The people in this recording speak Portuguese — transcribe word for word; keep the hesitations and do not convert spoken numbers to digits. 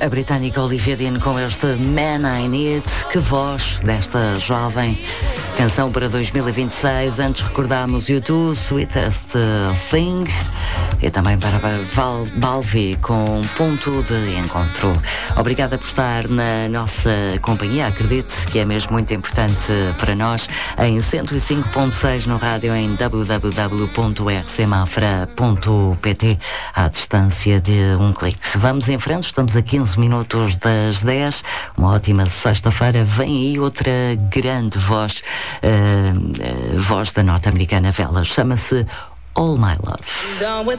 A britânica Olivia Dean com este Man I Need. Que voz desta jovem. Canção para dois mil e vinte e seis. Antes recordámos U dois, Sweetest Thing. E também para Val, Balvi com Ponto de Encontro. Obrigada por estar na nossa companhia. Acredite que é mesmo muito importante para nós. Em cento e cinco ponto seis no rádio, em w w w ponto r c mafra ponto p t, à distância de um clique. Vamos em frente, estamos a quinze minutos das dez. Uma ótima sexta-feira. Vem aí outra grande voz, uh, uh, voz da norte-americana Vela. Chama-se All My Love.